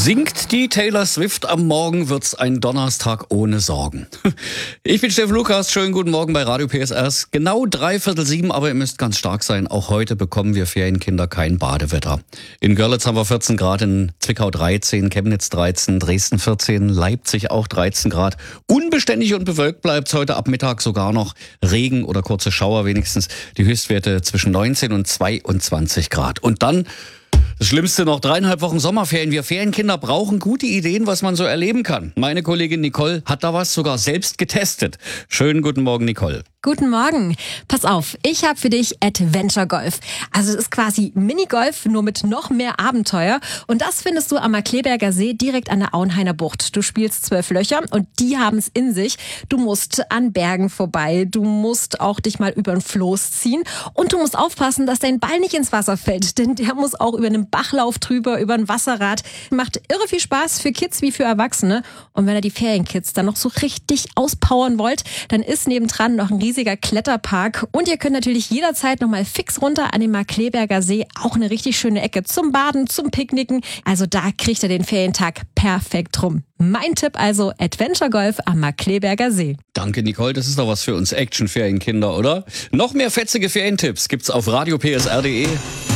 Singt die Taylor Swift am Morgen, wird's ein Donnerstag ohne Sorgen. Ich bin Steffen Lukas, schönen guten Morgen bei Radio PSR. Genau 6:45, aber ihr müsst ganz stark sein. Auch heute bekommen wir Ferienkinder kein Badewetter. In Görlitz haben wir 14 Grad, in Zwickau 13, Chemnitz 13, Dresden 14, Leipzig auch 13 Grad. Unbeständig und bewölkt bleibt's heute ab Mittag sogar noch. Regen oder kurze Schauer wenigstens. Die Höchstwerte zwischen 19 und 22 Grad. Und dann das Schlimmste noch 3,5 Wochen Sommerferien. Wir Ferienkinder brauchen gute Ideen, was man so erleben kann. Meine Kollegin Nicole hat da was sogar selbst getestet. Schönen guten Morgen, Nicole. Guten Morgen. Pass auf, ich habe für dich Adventure Golf. Also es ist quasi Minigolf, nur mit noch mehr Abenteuer. Und das findest du am Markkleeberger See direkt an der Auenhainer Bucht. Du spielst 12 Löcher und die haben es in sich. Du musst an Bergen vorbei, du musst auch dich mal über ein Floß ziehen und du musst aufpassen, dass dein Ball nicht ins Wasser fällt, denn der muss auch über einen Bachlauf drüber, über ein Wasserrad. Macht irre viel Spaß für Kids wie für Erwachsene. Und wenn ihr die Ferienkids dann noch so richtig auspowern wollt, dann ist nebendran noch ein riesiger Kletterpark. Und ihr könnt natürlich jederzeit nochmal fix runter an den Markkleeberger See. Auch eine richtig schöne Ecke zum Baden, zum Picknicken. Also da kriegt ihr den Ferientag perfekt rum. Mein Tipp also Adventure Golf am Markkleeberger See. Danke, Nicole. Das ist doch was für uns Action-Ferienkinder, oder? Noch mehr fetzige Ferientipps gibt's auf radiopsr.de.